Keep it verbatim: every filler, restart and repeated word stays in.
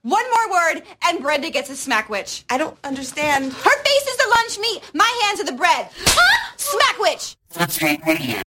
One more word, and Brenda gets a smack witch. I don't understand. Her face is the lunch meat. My hands are the bread. Smack witch. Footscray Radio.